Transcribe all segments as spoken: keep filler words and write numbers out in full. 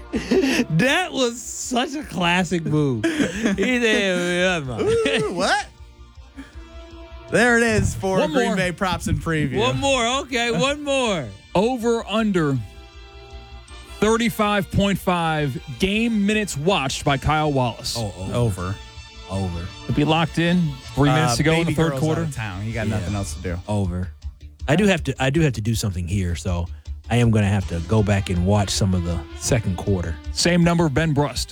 That was such a classic move. He said, Ooh, what? There it is for One Green more. Bay props and preview. one more. Okay, one more. Over under thirty-five point five game minutes watched by Kyle Wallace. Oh, over. Over. Over. It'll be locked in. Three minutes Uh, to go in the baby third girl's quarter. out of town. He got Yeah. nothing else to do. Over. I do have to I do have to do something here, so I am going to have to go back and watch some of the second quarter. Same number, Ben Brust.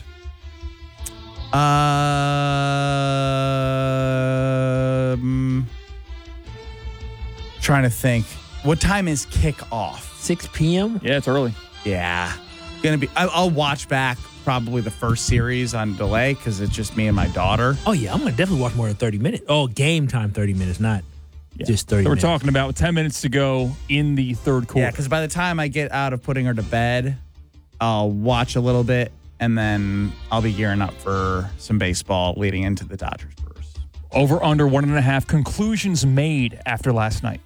Um, trying to think. What time is kickoff? six p.m.? Yeah, it's early. Yeah, gonna be. I, I'll watch back probably the first series on delay because it's just me and my daughter. Oh, yeah, I'm going to definitely watch more than thirty minutes. Oh, game time thirty minutes, not just thirty So we're minutes. talking about ten minutes to go in the third quarter. Yeah, because by the time I get out of putting her to bed, I'll watch a little bit and then I'll be gearing up for some baseball leading into the Dodgers Brewers. Over under one and a half conclusions made after last night.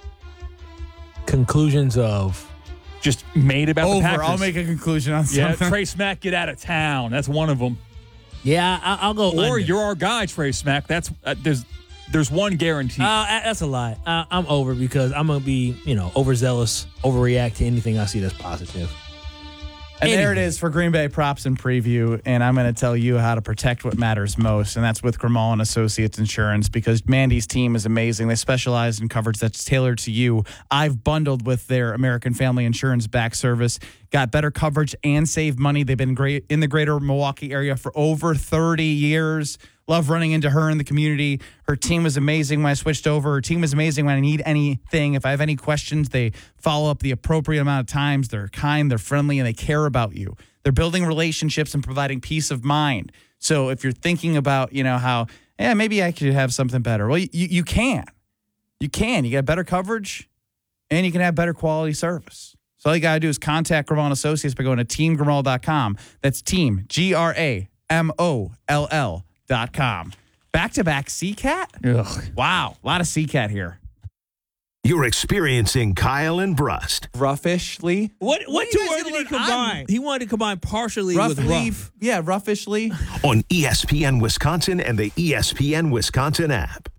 Conclusions of... Just made about the Over. Packers. I'll make a conclusion on Yeah, something. Trey Smack, get out of town. That's one of them. Yeah, I, I'll go Or under. you're our guy, Trey Smack. That's uh, there's there's one guarantee. Uh, that's a lie. Uh, I'm over because I'm going to be, you know, overzealous, overreact to anything I see that's positive. And there it Anyway. is for Green Bay props and preview. And I'm going to tell you how to protect what matters most. And that's with Grimal and Associates Insurance because Mandy's team is amazing. They specialize in coverage that's tailored to you. I've bundled with their American Family Insurance back service, got better coverage and save money. They've been great in the greater Milwaukee area for over thirty years. Love running into her in the community. Her team was amazing when I switched over. Her team was amazing when I need anything. If I have any questions, they follow up the appropriate amount of times. They're kind, they're friendly, and they care about you. They're building relationships and providing peace of mind. So if you're thinking about, you know, how, yeah, maybe I could have something better. Well, you, you can. You can. You get better coverage, and you can have better quality service. So all you got to do is contact Grimal and Associates by going to team grimal dot com. That's team, G R A M O L L dot com. Back-to-back C CAT? Ugh. Wow, a lot of C CAT here. You're experiencing Kyle and Brust. Roughishly? What what you two guys words did he doing? combine? I'm- He wanted to combine partially with Roughly, rough. yeah, roughishly. On E S P N Wisconsin and the E S P N Wisconsin app.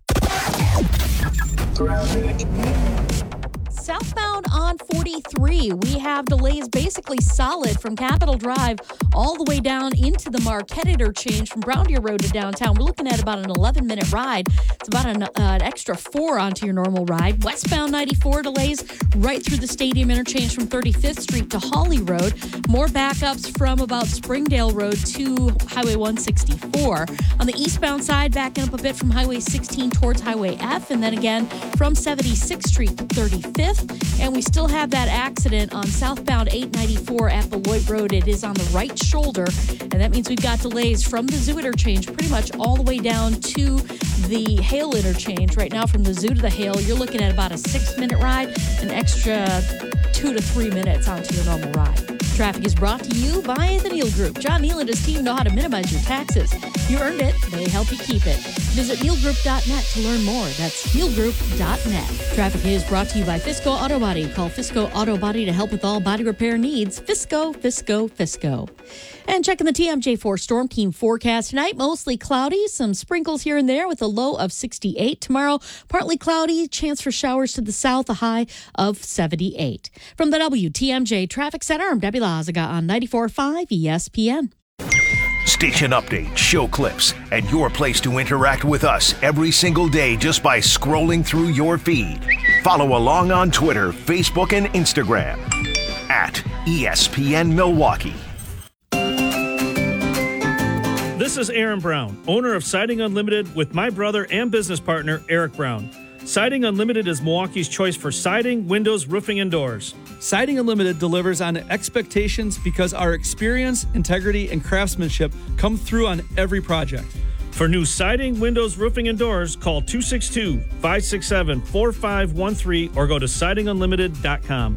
Southbound on forty-three, we have delays basically solid from Capitol Drive all the way down into the Marquette interchange from Brown Deer Road to downtown. We're looking at about an eleven-minute ride. It's about an, uh, an extra four onto your normal ride. Westbound ninety-four delays right through the Stadium interchange from thirty-fifth Street to Hawley Road. More backups from about Springdale Road to Highway one sixty-four. On the eastbound side, backing up a bit from Highway sixteen towards Highway F, and then again from seventy-sixth Street to thirty-fifth. And we still have that accident on southbound eight ninety-four at Beloit Road. It is on the right shoulder, and that means we've got delays from the Zoo interchange pretty much all the way down to the Hale interchange. Right now from the Zoo to the Hale, you're looking at about a six-minute ride, an extra two to three minutes onto your normal ride. Traffic is brought to you by the Neal Group. John Neal and his team know how to minimize your taxes. You earned it, they help you keep it. Visit neal group dot net to learn more. That's neal group dot net. Traffic is brought to you by Fisco Auto Body. Call Fisco Auto Body to help with all body repair needs. Fisco, Fisco, Fisco. And checking the T M J four Storm Team forecast tonight, mostly cloudy, some sprinkles here and there with a low of sixty-eight. Tomorrow, partly cloudy, chance for showers to the south, a high of seventy-eight. From the W T M J Traffic Center, I'm Debbie Lazaga on ninety-four point five E S P N. Station updates, show clips, and your place to interact with us every single day just by scrolling through your feed. Follow along on Twitter, Facebook, and Instagram at E S P N Milwaukee. This is Aaron Brown, owner of Siding Unlimited with my brother and business partner, Eric Brown. Siding Unlimited is Milwaukee's choice for siding, windows, roofing, and doors. Siding Unlimited delivers on expectations because our experience, integrity, and craftsmanship come through on every project. For new siding, windows, roofing, and doors, call two six two, five six seven, four five one three or go to siding unlimited dot com.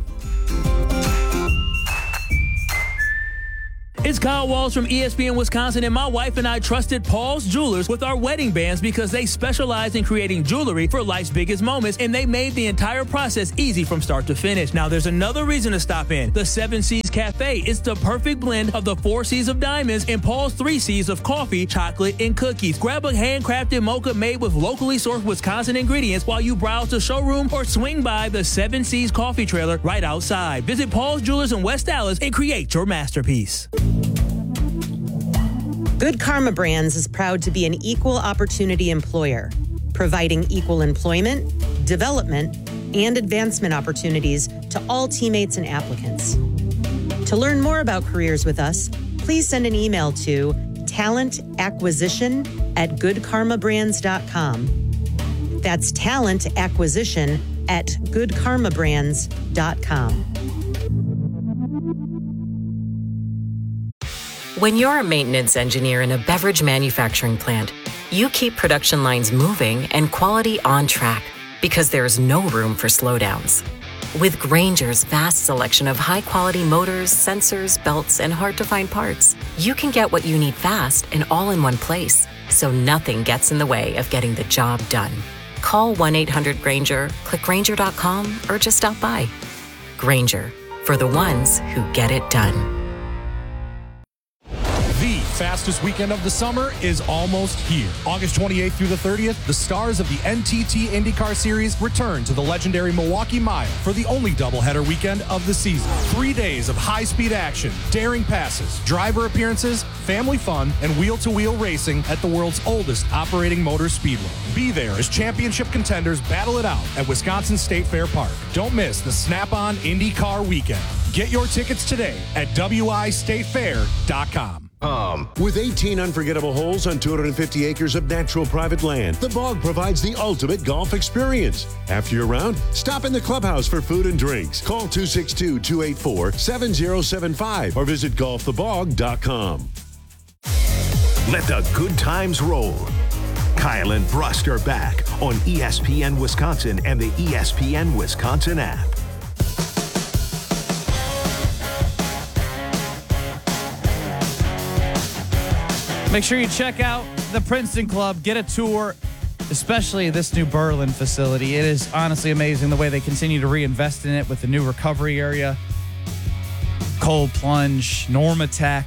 It's Kyle Walsh from E S P N Wisconsin, and my wife and I trusted Paul's Jewelers with our wedding bands because they specialize in creating jewelry for life's biggest moments, and they made the entire process easy from start to finish. Now, there's another reason to stop in. The Seven Seas Cafe. It's the perfect blend of the four C's of diamonds and Paul's three C's of coffee, chocolate, and cookies. Grab a handcrafted mocha made with locally sourced Wisconsin ingredients while you browse the showroom or swing by the Seven C's coffee trailer right outside. Visit Paul's Jewelers in West Dallas and create your masterpiece. Good Karma Brands is proud to be an equal opportunity employer, providing equal employment, development, and advancement opportunities to all teammates and applicants. To learn more about careers with us, please send an email to talent acquisition at good karma brands dot com. That's talent acquisition at good karma brands dot com. When you're a maintenance engineer in a beverage manufacturing plant, you keep production lines moving and quality on track because there's no room for slowdowns. With Grainger's vast selection of high-quality motors, sensors, belts, and hard-to-find parts, you can get what you need fast and all in one place, so nothing gets in the way of getting the job done. Call one eight hundred Grainger, click Grainger dot com, or just stop by. Grainger, for the ones who get it done. The fastest weekend of the summer is almost here. August twenty-eighth through the thirtieth, the stars of the N T T IndyCar Series return to the legendary Milwaukee Mile for the only doubleheader weekend of the season. Three days of high-speed action, daring passes, driver appearances, family fun, and wheel-to-wheel racing at the world's oldest operating motor speedway. Be there as championship contenders battle it out at Wisconsin State Fair Park. Don't miss the Snap-on IndyCar weekend. Get your tickets today at w i state fair dot com. Um, with eighteen unforgettable holes on two hundred fifty acres of natural private land, The Bog provides the ultimate golf experience. After your round, stop in the clubhouse for food and drinks. Call two six two, two eight four, seven zero seven five or visit golf the bog dot com. Let the good times roll. Kyle and Brust are back on E S P N Wisconsin and the E S P N Wisconsin app. Make sure you check out the Princeton Club. Get a tour, especially this new Berlin facility. It is honestly amazing the way they continue to reinvest in it with the new recovery area, cold plunge, Normatec.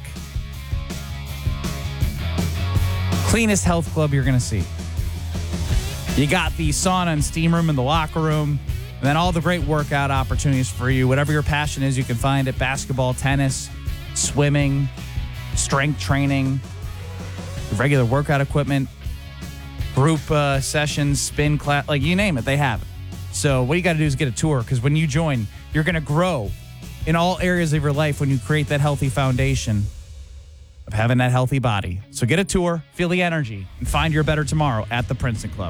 Cleanest health club you're going to see. You got the sauna and steam room in the locker room, and then all the great workout opportunities for you. Whatever your passion is, you can find it. Basketball, tennis, swimming, strength training, regular workout equipment, group uh, sessions, spin class, like you name it, they have it. So what you got to do is get a tour, because when you join, you're going to grow in all areas of your life when you create that healthy foundation of having that healthy body. So get a tour, feel the energy, and find your better tomorrow at the Princeton Club.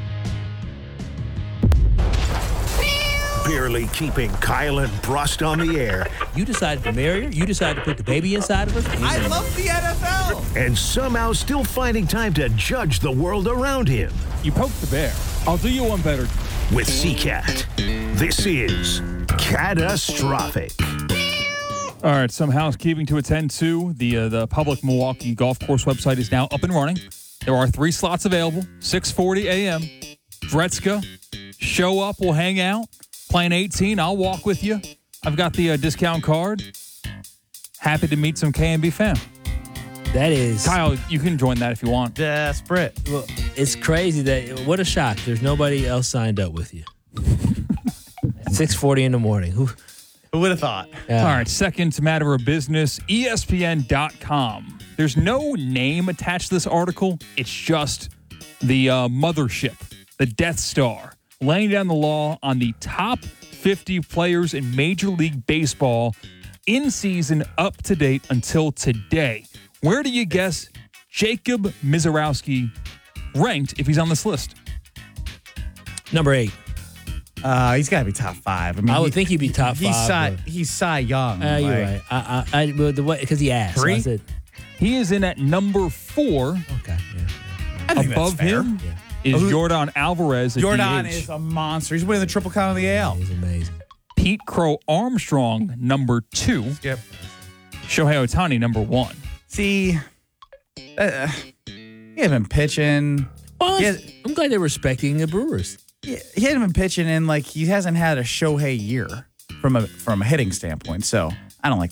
Barely keeping Kyle and Brust on the air. You decided to marry her. You decided to put the baby inside of her. I love the N F L. And somehow still finding time to judge the world around him. You poked the bear. I'll do you one better. With C CAT, this is Catastrophic. All right, some housekeeping to attend to. The uh, the public Milwaukee Golf Course website is now up and running. There are three slots available, six forty a.m. Dretzka, show up, we'll hang out. Playing eighteen, I'll walk with you. I've got the uh, discount card. Happy to meet some K and B fam. That is... Kyle, you can join that if you want. Desperate. Well, it's crazy that... What a shock. There's nobody else signed up with you. six forty in the morning. Who, Who would have thought? Yeah. All right, second matter of business, E S P N dot com. There's no name attached to this article. It's just the uh, mothership, the Death Star, laying down the law on the top fifty players in Major League Baseball in season up to date until today. Where do you guess Jacob Misiorowski ranked if he's on this list? Number eight. Uh, he's got to be top five. I mean, I would he, think he'd be top he's five. Cy, but- he's Cy Young. Uh, you're like- right. I, I, I, well, the way, because he asked. Three? So I said, He is in at number four. okay. Yeah. I think Above that's fair. him Yeah. is Who- Jordan Alvarez at Jordan D H. is a monster. He's winning the Triple Crown of the A L. He's amazing. Pete Crow Armstrong, number two. Yep. Shohei Ohtani, number one. See, uh, he hasn't been pitching. Well, He has- I'm glad they're respecting the Brewers. He he hasn't been pitching, and like he hasn't had a Shohei year from a from a hitting standpoint. So I don't like